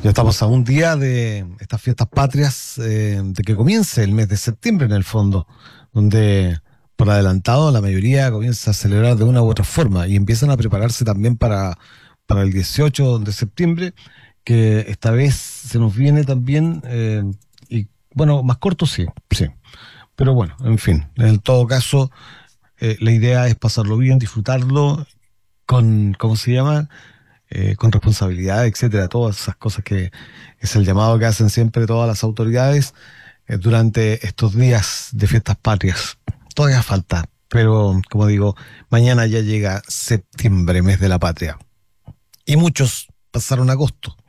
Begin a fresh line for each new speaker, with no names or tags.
Ya estamos a un día de estas fiestas patrias, de que comience el mes de septiembre en el fondo, donde por adelantado la mayoría comienza a celebrar de una u otra forma y empiezan a prepararse también para el 18 de septiembre, que esta vez se nos viene también, y bueno, más corto sí, sí, pero bueno, en fin, en todo caso, la idea es pasarlo bien, disfrutarlo con, ¿cómo se llama? Con responsabilidad, etcétera, todas esas cosas que es el llamado que hacen siempre todas las autoridades durante estos días de fiestas patrias. Todavía falta, pero como digo, mañana ya llega septiembre, mes de la patria. Y muchos pasaron agosto.